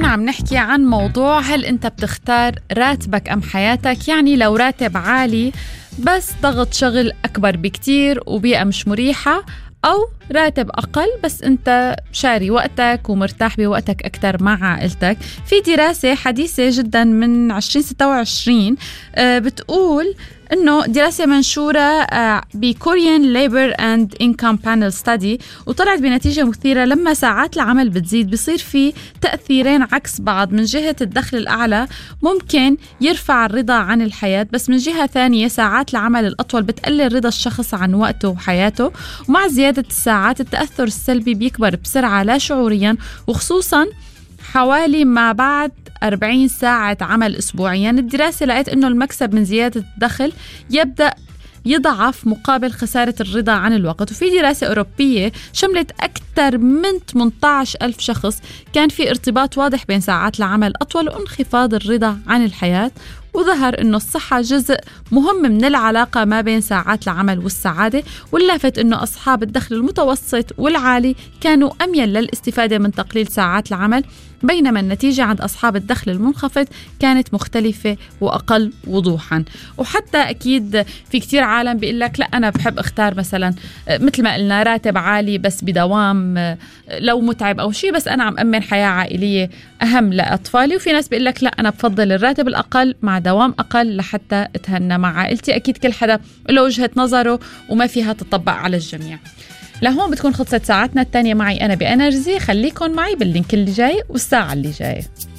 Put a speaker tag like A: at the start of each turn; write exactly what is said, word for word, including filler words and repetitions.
A: عم نحكي عن موضوع هل أنت بتختار راتبك أم حياتك؟ يعني لو راتب عالي بس ضغط شغل أكبر بكتير وبيئة مش مريحة، أو راتب أقل بس أنت شاري وقتك ومرتاح بوقتك أكتر مع عائلتك. في دراسة حديثة جدا من عشرين ستة وعشرين بتقول إنه دراسة منشورة بكوريان ليبر أند إنكم بانل ستادي، وطلعت بنتيجة مثيرة. لما ساعات العمل بتزيد بيصير في تأثيرين عكس بعض. من جهة الدخل الأعلى ممكن يرفع الرضا عن الحياة، بس من جهة ثانية ساعات العمل الأطول بتقلل رضا الشخص عن وقته وحياته. ومع زيادة الساعات التأثر السلبي بيكبر بسرعة لا شعوريا، وخصوصا حوالي ما بعد أربعين ساعة عمل أسبوعيا. الدراسة لقيت أنه المكسب من زيادة الدخل يبدأ يضعف مقابل خسارة الرضا عن الوقت. وفي دراسة أوروبية شملت أكثر من ثمانية عشر ألف شخص، كان في ارتباط واضح بين ساعات العمل أطول وانخفاض الرضا عن الحياة، وظهر أنه الصحة جزء مهم من العلاقة ما بين ساعات العمل والسعادة. واللافت أنه أصحاب الدخل المتوسط والعالي كانوا أميل للاستفادة من تقليل ساعات العمل، بينما النتيجة عند أصحاب الدخل المنخفض كانت مختلفة وأقل وضوحا. وحتى أكيد في كتير عالم بيقول لك لا أنا بحب اختار مثلا مثل ما قلنا راتب عالي بس بدوام لو متعب أو شيء، بس أنا عم أمن حياة عائلية أهم لأطفالي. وفي ناس بيقول لك لا أنا بفضل الراتب الأقل مع دوام أقل لحتى أتهنى مع عائلتي. أكيد كل حدا له وجهة نظره وما فيها تطبق على الجميع. لهون بتكون خلصت ساعتنا الثانية معي أنا بإنرجي. خليكن معي باللينك اللي جاي والساعة اللي جاي.